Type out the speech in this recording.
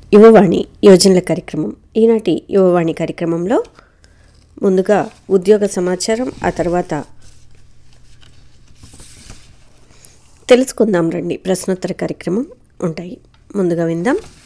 యువవాణి యోజనల కార్యక్రమం. ఈనాటి యువవాణి కార్యక్రమంలో ముందుగా ఉద్యోగ సమాచారం, ఆ తర్వాత తెలుసుకుందాం రండి ప్రశ్నోత్తర కార్యక్రమం ఉంటాయి. ముందుగా విందాం.